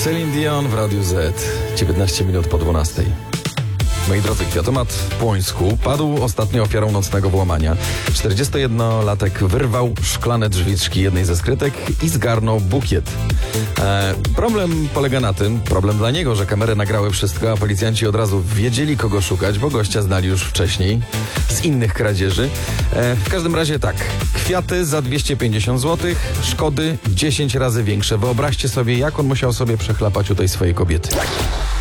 Celine Dion w Radiu Z. 19 minut po 12. Moi drodzy, kwiatomat w Płońsku padł ostatnio ofiarą nocnego włamania. 41-latek wyrwał szklane drzwiczki jednej ze skrytek i zgarnął bukiet. Problem polega na tym, problem dla niego, że kamery nagrały wszystko, a policjanci od razu wiedzieli, kogo szukać, bo gościa znali już wcześniej z innych kradzieży. W każdym razie tak, kwiaty za 250 zł, szkody 10 razy większe. Wyobraźcie sobie, jak on musiał sobie przechlapać u tej swojej kobiety.